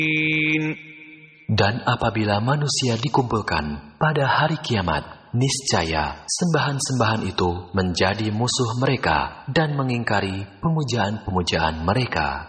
Dan apabila manusia dikumpulkan pada hari kiamat, niscaya sembahan-sembahan itu menjadi musuh mereka dan mengingkari pemujaan-pemujaan mereka.